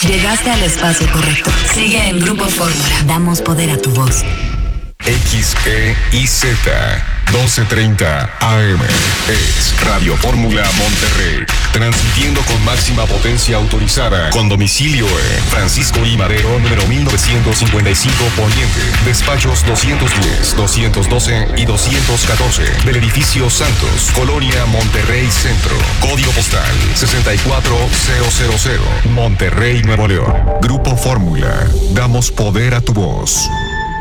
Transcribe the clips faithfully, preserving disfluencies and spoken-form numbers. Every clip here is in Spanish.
Llegaste al espacio correcto. Sigue en Grupo Fórmula. Damos poder a tu voz. X E I Z doce treinta A M es Radio Fórmula Monterrey, transmitiendo con máxima potencia autorizada, con domicilio en Francisco I. Madero, número mil novecientos cincuenta y cinco Poniente, despachos doscientos diez, doscientos doce y doscientos catorce, del edificio Santos, Colonia Monterrey Centro, código postal sesenta y cuatro mil, Monterrey, Nuevo León. Grupo Fórmula, damos poder a tu voz.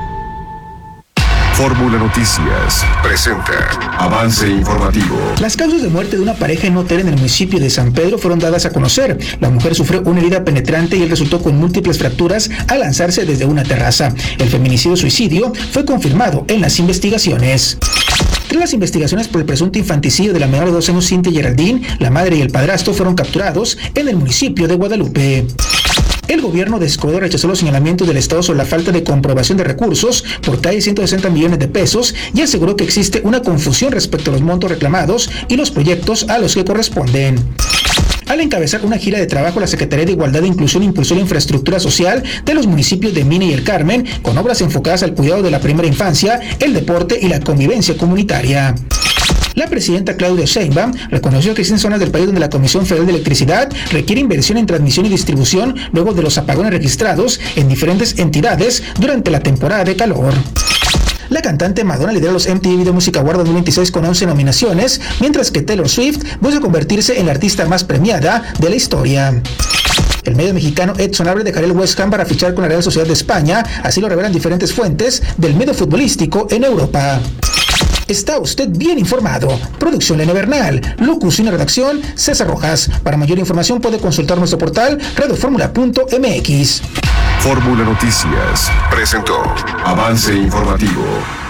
Fórmula Noticias presenta avance informativo. Las causas de muerte de una pareja en un hotel en el municipio de San Pedro fueron dadas a conocer. La mujer sufrió una herida penetrante y él resultó con múltiples fracturas al lanzarse desde una terraza. El feminicidio-suicidio fue confirmado en las investigaciones. Tras las investigaciones por el presunto infanticidio de la menor de dos años Cintia Geraldine, la madre y el padrastro fueron capturados en el municipio de Guadalupe. El gobierno de Escobedo rechazó los señalamientos del Estado sobre la falta de comprobación de recursos por casi ciento sesenta millones de pesos y aseguró que existe una confusión respecto a los montos reclamados y los proyectos a los que corresponden. Al encabezar una gira de trabajo, la Secretaría de Igualdad e Inclusión impulsó la infraestructura social de los municipios de Mina y El Carmen, con obras enfocadas al cuidado de la primera infancia, el deporte y la convivencia comunitaria. La presidenta Claudia Sheinbaum reconoció que existen zonas del país donde la Comisión Federal de Electricidad requiere inversión en transmisión y distribución luego de los apagones registrados en diferentes entidades durante la temporada de calor. La cantante Madonna lidera los M T V Video Music Awards dos mil veintiséis con once nominaciones, mientras que Taylor Swift busca convertirse en la artista más premiada de la historia. El medio mexicano Edson Álvarez dejará el West Ham para fichar con la Real Sociedad de España, así lo revelan diferentes fuentes del medio futbolístico en Europa. Está usted bien informado. Producción Lene Bernal. Locución y redacción César Rojas. Para mayor información puede consultar nuestro portal radio fórmula punto m x. Fórmula Noticias presentó avance informativo.